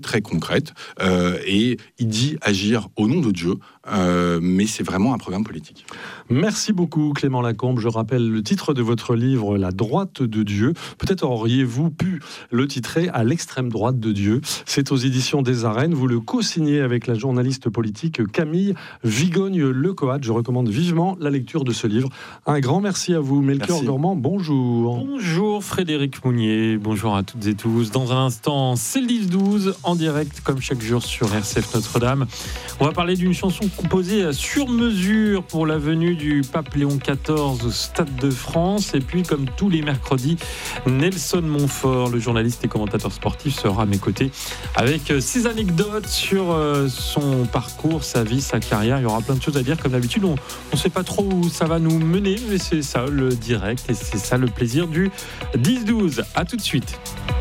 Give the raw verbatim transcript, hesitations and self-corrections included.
très concrètes, euh, et il dit agir au nom de Dieu, euh, mais c'est vraiment un programme politique. Merci beaucoup Clément Lacombe. Je rappelle le titre de votre livre, La droite de Dieu. Peut-être auriez-vous pu le titrer À l'extrême droite de Dieu. C'est aux éditions des Arènes. Vous le co-signez avec la journaliste politique Camille Vigogne-Lecoat. Je recommande vivement la lecture de ce livre. Un grand merci à vous. Melchior Gormand, bonjour. Bonjour Frédéric Mounier, bonjour à toutes et tous. Dans un instant, c'est le dix douze en direct comme chaque jour sur R C F Notre-Dame. On va parler d'une chanson composée sur mesure pour la venue du pape Léon quatorze au Stade de France. Et puis comme tous les mercredis, Nelson Montfort, le journaliste et commentateur sportif, sera à mes côtés avec ses anecdotes sur son parcours, sa vie, sa carrière. Il y aura plein de choses à dire comme d'habitude. On ne sait pas trop où ça va nous mener, mais c'est ça le direct et c'est ça le plaisir du dix douze. À tout de suite.